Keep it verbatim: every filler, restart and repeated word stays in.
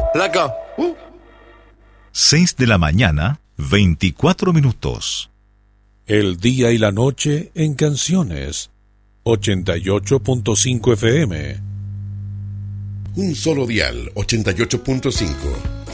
Placa. Uh. seis de la mañana, veinticuatro minutos. El día y la noche en canciones. ochenta y ocho punto cinco F M. Un solo dial, ochenta y ocho punto cinco.